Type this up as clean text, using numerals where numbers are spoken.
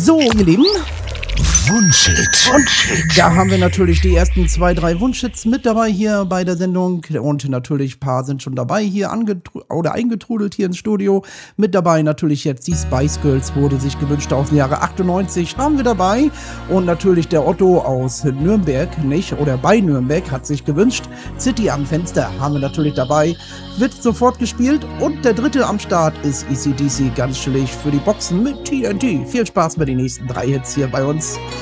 So, ihr Lieben. Wunschhit. Da haben wir natürlich die ersten 2, 3 Wunschhits mit dabei hier bei der Sendung. Und natürlich ein paar sind schon dabei hier eingetrudelt hier ins Studio. Mit dabei natürlich jetzt die Spice Girls, wurde sich gewünscht aus dem Jahre 98, haben wir dabei. Und natürlich der Otto aus Nürnberg, nicht? Oder bei Nürnberg hat sich gewünscht. City am Fenster haben wir natürlich dabei. Wird sofort gespielt. Und der dritte am Start ist AC/DC, ganz chillig für die Boxen mit TNT. Viel Spaß mit den nächsten 3 Hits hier bei uns.